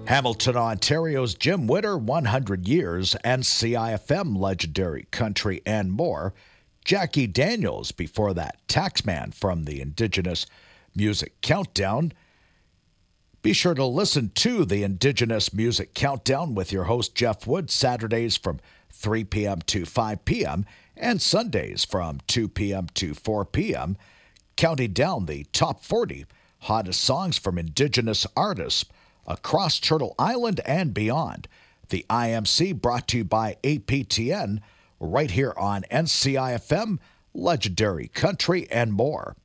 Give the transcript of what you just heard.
Hamilton, Ontario's Jim Witter, 100 years, and CIFM legendary country and more. Jackie Daniels, before that, Taxman from the Indigenous Music Countdown. Be sure to listen to the Indigenous Music Countdown with your host, Jeff Wood, Saturdays from 3 p.m. to 5 p.m. and Sundays from 2 p.m. to 4 p.m., counting down the top 40 hottest songs from Indigenous artists across Turtle Island and beyond. The IMC brought to you by APTN right here on NCIFM, legendary country and more.